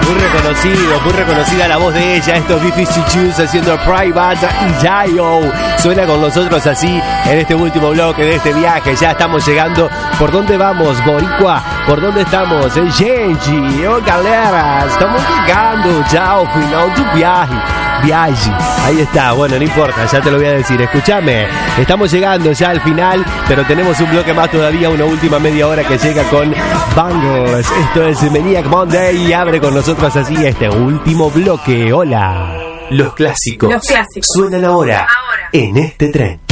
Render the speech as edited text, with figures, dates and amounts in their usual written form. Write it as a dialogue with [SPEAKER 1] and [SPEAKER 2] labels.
[SPEAKER 1] muy reconocida la voz de ella. Esto es Difícil Choose haciendo Private Jayo. Suena con nosotros así en este último bloque de este viaje. Ya estamos llegando. ¿Por dónde vamos, Boricua? ¿Por dónde estamos? En Genji. Oh, galera, estamos llegando ya al final do viaje. Ahí está, bueno, no importa, ya te lo voy a decir. Escúchame, estamos llegando ya al final, pero tenemos un bloque más todavía, una última media hora que llega con Bangles. Esto es Maniac Monday y abre con nosotros así este último bloque. Hola. Los clásicos suenan ahora en este tren.